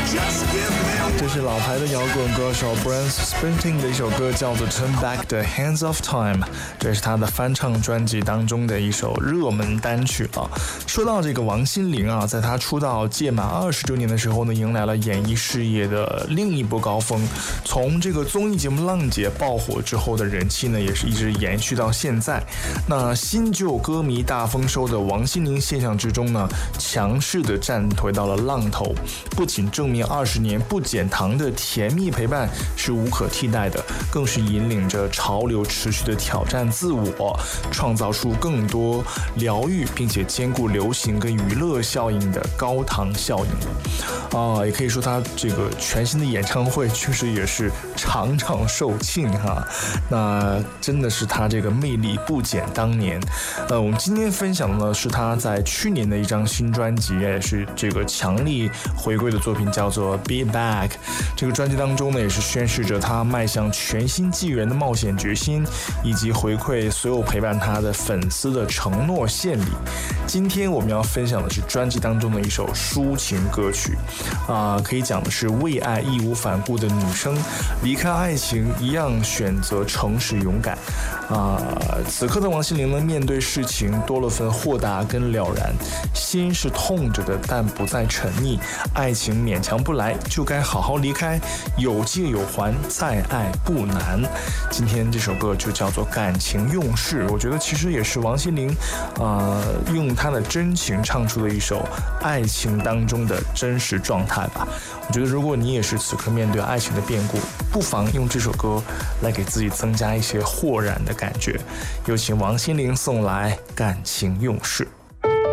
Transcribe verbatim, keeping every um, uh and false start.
这是老牌的摇滚歌手 Bruce Springsteen 的一首歌，叫做 Turn Back the Hands of Time， 这是他的翻唱专辑当中的一首热门单曲啊。说到这个王心凌啊，在她出道届满二十周年的时候呢，迎来了演艺事业的另一波高峰。从这个综艺节目《浪姐》爆火之后的人气呢，也是一直延续到现在。那新旧歌迷大丰收的王心凌现象之中呢，强势的站回到了浪头，不仅证明二十年不减糖的甜蜜陪伴是无可替代的，更是引领着潮流持续的挑战自我，创造出更多疗愈并且兼顾流行跟娱乐效应的高糖效应啊、呃，也可以说他这个全新的演唱会确实也是场场售罄哈。那真的是他这个魅力不减当年。呃，我们今天分享的呢是他在去年的一张新专辑，也是这个强力回归的作品，叫做 Be Back。这个专辑当中呢，也是宣示着他迈向全新纪元的冒险决心，以及回馈所有陪伴他的粉丝的承诺献礼。今天我们要分享的是专辑当中的一首抒情歌曲，啊、呃，可以讲的是为爱义无反顾的女生，离开爱情一样选择诚实勇敢。啊、呃，此刻的王心凌呢，面对事情多了份豁达跟了然，心是痛着的，但不再沉溺。爱情勉强不来，就该好好离开，有借有还，再爱不难。今天这首歌就叫做《感情用事》，我觉得其实也是王心凌，呃，用她的真情唱出了一首爱情当中的真实状态吧。我觉得如果你也是此刻面对爱情的变故，不妨用这首歌来给自己增加一些豁然的感觉。有请王心凌送来《感情用事》。